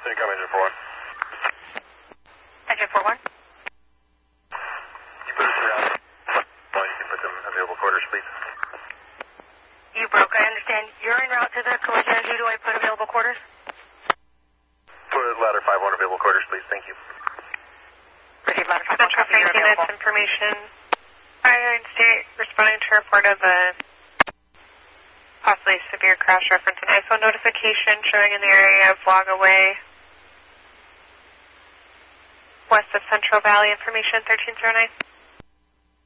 Incoming engine 41. Engine 41. You put us around. Well, you can put them available quarters, please. You broke, I understand. You're en route to the collision. Who do I put available quarters? Put ladder 5 on available quarters, please. Thank you. Receive ladder 5 on Central copy. You're Frank Units available. information. Fire and State responding to a report of a possibly severe crash reference and ISO notification showing in the area of Wagaway, west of Central Valley. Information 1309.